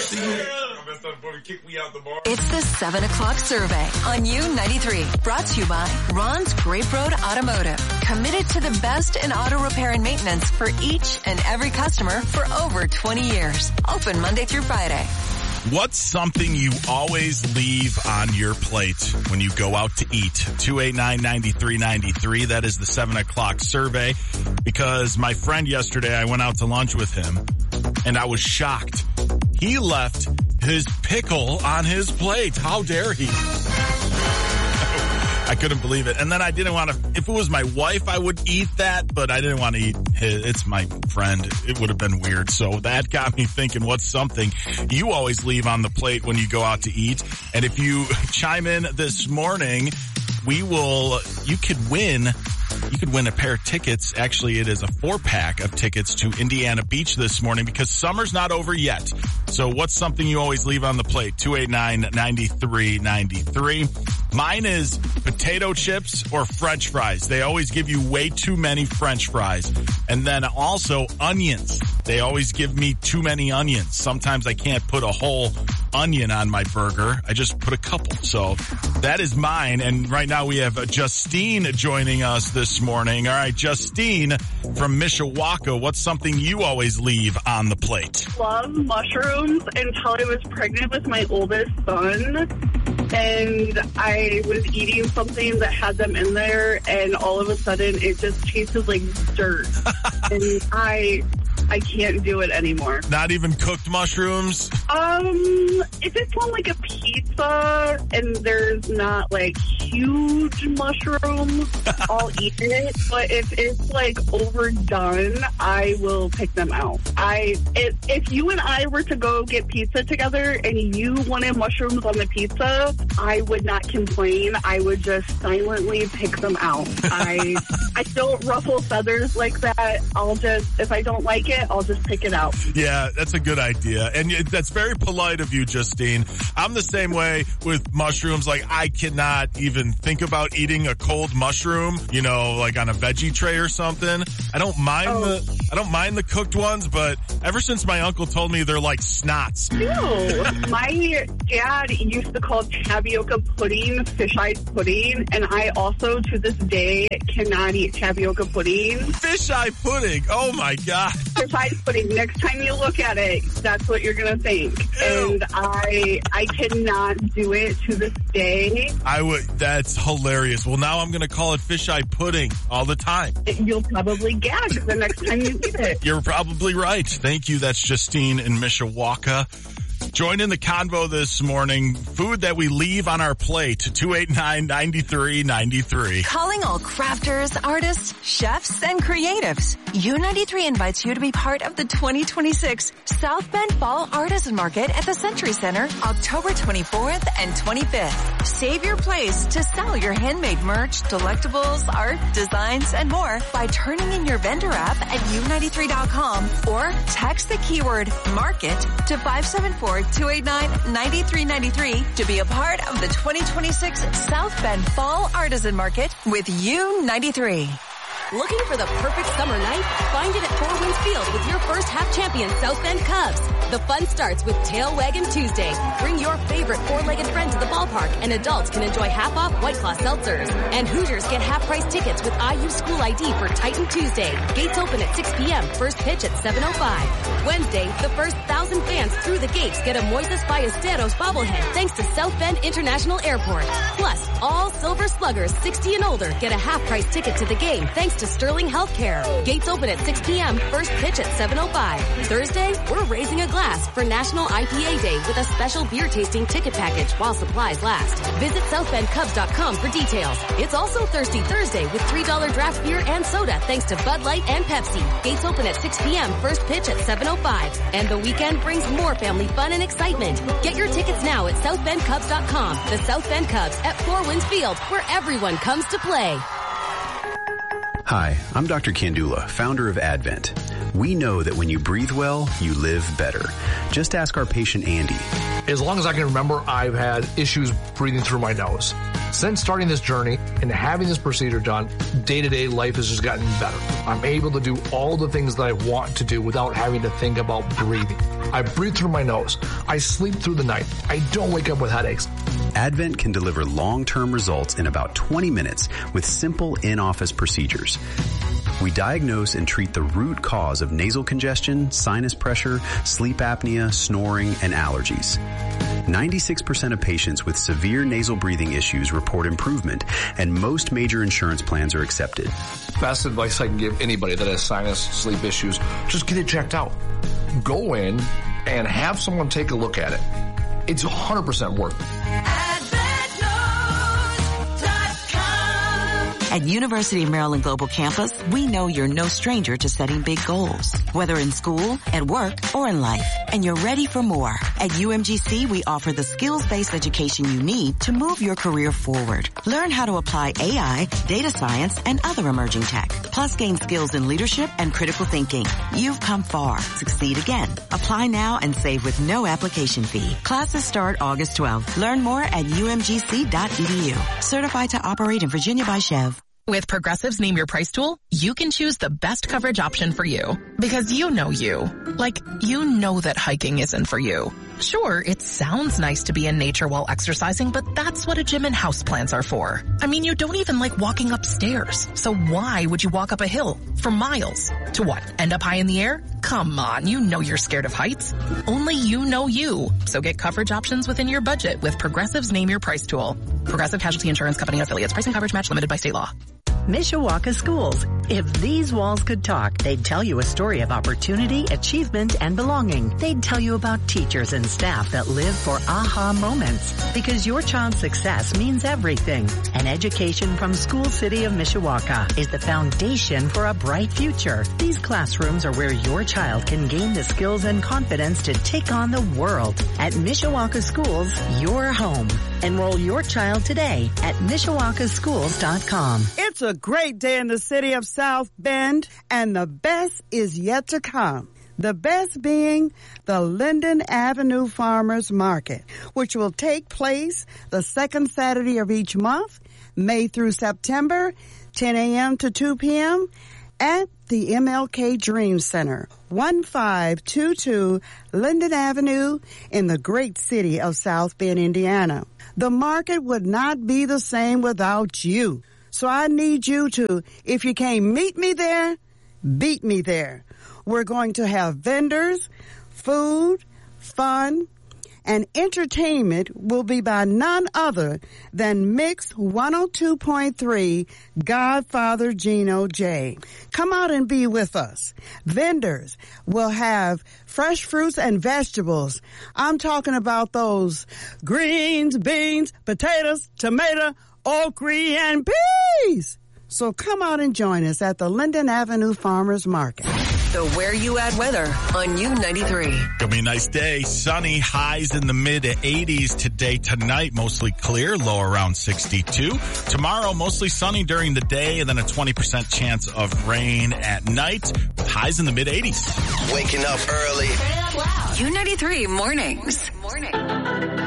It's the 7 o'clock survey on U93. Brought to you by Ron's Grape Road Automotive. Committed to the best in auto repair and maintenance for each and every customer for over 20 years. Open Monday through Friday. What's something you always leave on your plate when you go out to eat? 289-9393. That is the 7 o'clock survey. Because my friend yesterday, I went out to lunch with him and I was shocked. He left his pickle on his plate. How dare he? I couldn't believe it. And then I didn't want to, if it was my wife, I would eat that, but I didn't want to eat his. It's my friend. It would have been weird. So that got me thinking, what's something you always leave on the plate when you go out to eat? And if you chime in this morning, you could win a pair of tickets. Actually, it is a 4-pack of tickets to Indiana Beach this morning because summer's not over yet. So what's something you always leave on the plate? 289-9393. Mine is potato chips or French fries. They always give you way too many French fries. And then also onions. They always give me too many onions. Sometimes I can't put a whole onion on my burger. I just put a couple. So that is mine. And right now we have Justine joining us this morning. All right, Justine from Mishawaka, what's something you always leave on the plate? Love mushrooms until I was pregnant with my oldest son. And I was eating something that had them in there, and all of a sudden it just tasted like dirt. And I can't do it anymore. Not even cooked mushrooms? If it's on like a pizza and there's not like huge mushrooms, I'll eat it. But if it's like overdone, I will pick them out. If you and I were to go get pizza together and you wanted mushrooms on the pizza, I would not complain. I would just silently pick them out. I don't ruffle feathers like that. If I don't like it, I'll just pick it out. Yeah, that's a good idea. And that's very polite of you, Justine. I'm the same way with mushrooms. Like, I cannot even think about eating a cold mushroom, like on a veggie tray or something. I don't mind the cooked ones, but ever since my uncle told me they're like snots. Ew. My dad used to call tapioca pudding fish-eyed pudding, and I also, to this day, cannot eat tapioca pudding. Fish-eye pudding? Oh my God. Fish-eyed pudding. Next time you look at it, that's what you're going to think. Ew. And I cannot do it to this day. That's hilarious. Well, now I'm going to call it fish-eye pudding all the time. You'll probably gag the next time you eat it. You're probably right. Thank you. That's Justine in Mishawaka. Join in the convo this morning. Food that we leave on our plate. 289-9393. Calling all crafters, artists, chefs, and creatives. U93 invites you to be part of the 2026 South Bend Fall Artisan Market at the Century Center, October 24th and 25th. Save your place to sell your handmade merch, delectables, art, designs, and more by turning in your vendor app at u93.com or text the keyword market to 574-289-9393 to be a part of the 2026 South Bend Fall Artisan Market with U93. Looking for the perfect summer night? Find it at Four Winds Field with your first half champion South Bend Cubs. The fun starts with Tail Waggin' Tuesday. Bring your favorite four-legged friend to the ballpark and adults can enjoy half-off White Claw seltzers. And Hoosiers get half-price tickets with IU School ID for Titan Tuesday. Gates open at 6 p.m. First pitch at 7:05. Wednesday, the first 1,000 fans through the gates get a Moises Ballesteros bobblehead thanks to South Bend International Airport. Plus, all Silver Sluggers 60 and older get a half-price ticket to the game thanks to Sterling Healthcare. Gates open at 6 p.m. First pitch at 7:05. Thursday, we're raising a glass for National IPA Day with a special beer tasting ticket package while supplies last. Visit SouthBendCubs.com for details. It's also Thirsty Thursday with $3 draft beer and soda thanks to Bud Light and Pepsi. Gates open at 6 p.m. First pitch at 7:05. And the weekend brings more family fun and excitement. Get your tickets now at SouthBendCubs.com. The South Bend Cubs at Four Winds Field, where everyone comes to play. Hi, I'm Dr. Kandula, founder of Advent. We know that when you breathe well, you live better. Just ask our patient Andy. As long as I can remember, I've had issues breathing through my nose. Since starting this journey and having this procedure done, day-to-day life has just gotten better. I'm able to do all the things that I want to do without having to think about breathing. I breathe through my nose. I sleep through the night. I don't wake up with headaches. Advent can deliver long-term results in about 20 minutes with simple in-office procedures. We diagnose and treat the root cause of nasal congestion, sinus pressure, sleep apnea, snoring, and allergies. 96% of patients with severe nasal breathing issues report improvement, and most major insurance plans are accepted. Best advice I can give anybody that has sinus, sleep issues, just get it checked out. Go in and have someone take a look at it. It's 100% worth it. At University of Maryland Global Campus, we know you're no stranger to setting big goals, whether in school, at work, or in life, and you're ready for more. At UMGC, we offer the skills-based education you need to move your career forward. Learn how to apply AI, data science, and other emerging tech, plus gain skills in leadership and critical thinking. You've come far. Succeed again. Apply now and save with no application fee. Classes start August 12th. Learn more at umgc.edu. Certified to operate in Virginia by Chev. With Progressive's Name Your Price tool, you can choose the best coverage option for you. Because you know you. Like, you know that hiking isn't for you. Sure, it sounds nice to be in nature while exercising, but that's what a gym and houseplants are for. I mean, you don't even like walking upstairs. So why would you walk up a hill for miles? To what? End up high in the air? Come on, you know you're scared of heights. Only you know you. So get coverage options within your budget with Progressive's Name Your Price tool. Progressive Casualty Insurance Company affiliates. Pricing coverage match limited by state law. Mishawaka Schools. If these walls could talk, they'd tell you a story of opportunity, achievement, and belonging. They'd tell you about teachers and staff that live for aha moments. Because your child's success means everything. An education from School City of Mishawaka is the foundation for a bright future. These classrooms are where your child can gain the skills and confidence to take on the world. At Mishawaka Schools, your home. Enroll your child today at MishawakaSchools.com. It's a great day in the city of South Bend, and the best is yet to come. The best being the Linden Avenue Farmers Market, which will take place the second Saturday of each month, May through September, 10 a.m. to 2 p.m., at the MLK Dream Center, 1522 Linden Avenue in the great city of South Bend, Indiana. The market would not be the same without you. So I need you to, if you can't meet me there, beat me there. We're going to have vendors, food, fun, and entertainment will be by none other than Mix 102.3 Godfather Gino J. Come out and be with us. Vendors will have fresh fruits and vegetables. I'm talking about those greens, beans, potatoes, tomato, okra, and peas. So come out and join us at the Linden Avenue Farmers Market. The Where You At weather on U93. Gonna be a nice day. Sunny, highs in the mid 80s today. Tonight, mostly clear, low around 62. Tomorrow, mostly sunny during the day, and then a 20% chance of rain at night, with highs in the mid 80s. Waking up early. U93 mornings.